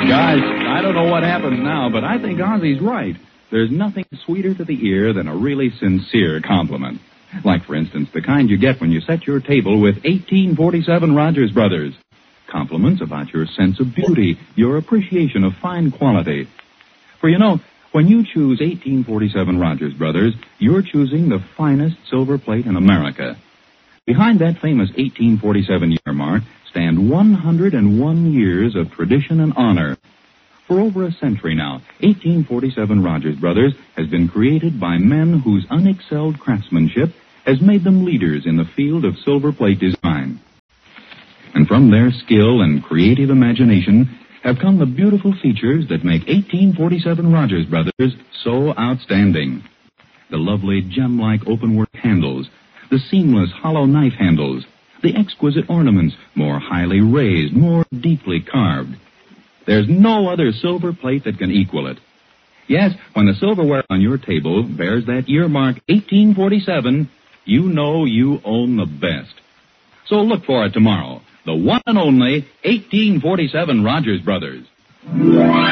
Guys, I don't know what happens now, but I think Ozzy's right. There's nothing sweeter to the ear than a really sincere compliment. Like, for instance, the kind you get when you set your table with 1847 Rogers Brothers. Compliments about your sense of beauty, your appreciation of fine quality. For you know, when you choose 1847 Rogers Brothers, you're choosing the finest silver plate in America. Behind that famous 1847 year mark stand 101 years of tradition and honor. For over a century now, 1847 Rogers Brothers has been created by men whose unexcelled craftsmanship has made them leaders in the field of silver plate design. And from their skill and creative imagination have come the beautiful features that make 1847 Rogers Brothers so outstanding. The lovely gem-like open-work handles, the seamless hollow knife handles, the exquisite ornaments, more highly raised, more deeply carved. There's no other silver plate that can equal it. Yes, when the silverware on your table bears that year mark 1847, you know you own the best. So look for it tomorrow. The one and only 1847 Rogers Brothers.